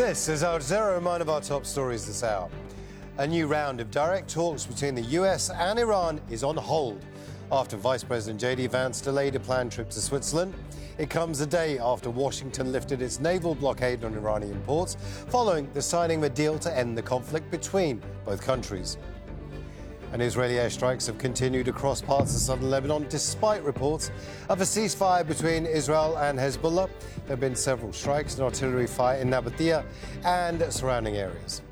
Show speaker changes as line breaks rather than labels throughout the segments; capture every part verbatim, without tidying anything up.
This is our zero reminder of our top stories this hour. A new round of direct talks between the U S and Iran is on hold after Vice President J D Vance delayed a planned trip to Switzerland. It comes a day after Washington lifted its naval blockade on Iranian ports, following the signing of a deal to end the conflict between both countries. And Israeli airstrikes have continued across parts of southern Lebanon, despite reports of a ceasefire between Israel and Hezbollah. There have been several strikes and artillery fire in Nabatea and surrounding areas.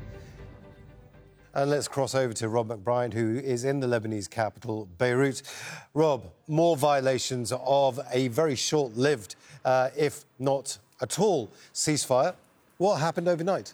And let's cross over to Rob McBride, who is in the Lebanese capital, Beirut. Rob, more violations of a very short-lived, uh, if not at all, ceasefire. What happened overnight?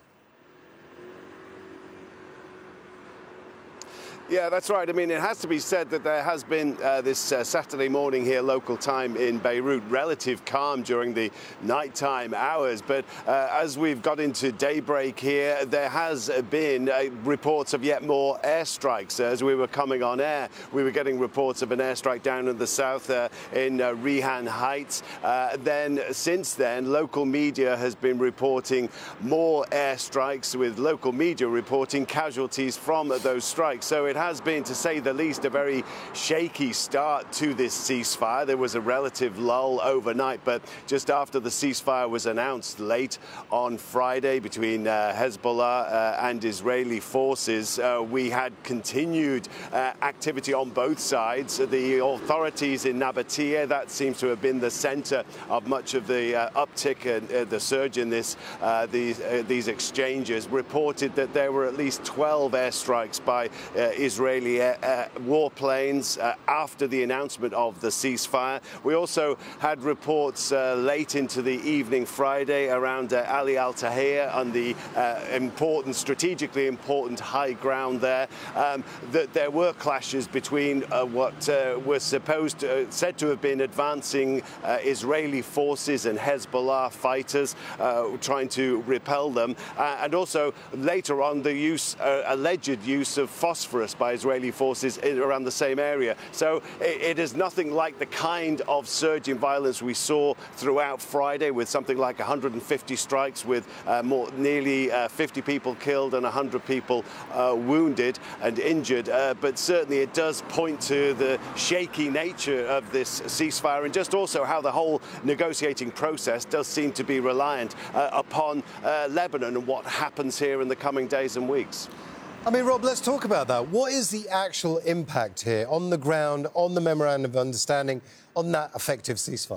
Yeah, that's right. I mean, it has to be said that there has been uh, this uh, Saturday morning here, local time in Beirut, relative calm during the nighttime hours. But uh, as we've got into daybreak here, there has been uh, reports of yet more airstrikes. As we were coming on air, we were getting reports of an airstrike down in the south uh, in uh, Rihan Heights. Uh, then, since then, local media has been reporting more airstrikes, with local media reporting casualties from those strikes. So it It has been, to say the least, a very shaky start to this ceasefire. There was a relative lull overnight, but just after the ceasefire was announced late on Friday between uh, Hezbollah uh, and Israeli forces, uh, we had continued uh, activity on both sides. The authorities in Nabatea, that seems to have been the center of much of the uh, uptick and uh, the surge in this, uh, these, uh, these exchanges, reported that there were at least twelve airstrikes by uh, Israeli uh, uh, warplanes uh, after the announcement of the ceasefire. We also had reports uh, late into the evening Friday around uh, Ali Al Tahrir on the uh, important, strategically important high ground there, um, that there were clashes between uh, what uh, were supposed to, uh, said to have been advancing uh, Israeli forces and Hezbollah fighters uh, trying to repel them, uh, and also later on the use, uh, alleged use of phosphorus by Israeli forces in, around the same area. So it, it is nothing like the kind of surge in violence we saw throughout Friday, with something like one hundred fifty strikes, with uh, more, nearly uh, fifty people killed and one hundred people uh, wounded and injured. Uh, but certainly it does point to the shaky nature of this ceasefire, and just also how the whole negotiating process does seem to be reliant uh, upon uh, Lebanon and what happens here in the coming days and weeks.
I mean, Rob, let's talk about that. What is the actual impact here on the ground, on the memorandum of understanding, on that effective ceasefire?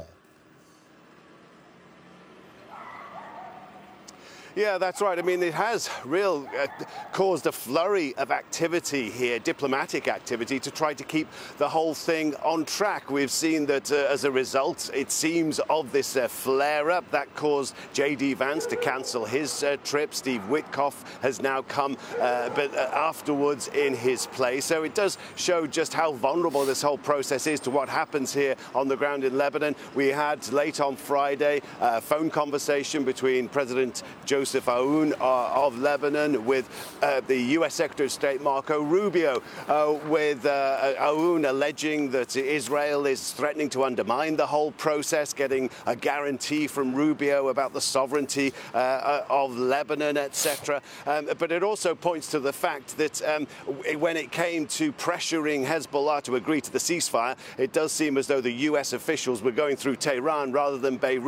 Yeah, that's right. I mean, it has real uh, caused a flurry of activity here, diplomatic activity, to try to keep the whole thing on track. We've seen that uh, as a result, it seems, of this uh, flare-up that caused J D Vance to cancel his uh, trip. Steve Witkoff has now come, uh, but uh, afterwards in his place. So it does show just how vulnerable this whole process is to what happens here on the ground in Lebanon. We had late on Friday a phone conversation between President Joseph Joseph Aoun uh, of Lebanon with uh, the U S Secretary of State Marco Rubio, uh, with uh, Aoun alleging that Israel is threatening to undermine the whole process, getting a guarantee from Rubio about the sovereignty uh, of Lebanon, et cetera. Um, but it also points to the fact that um, when it came to pressuring Hezbollah to agree to the ceasefire, it does seem as though the U S officials were going through Tehran rather than Beirut.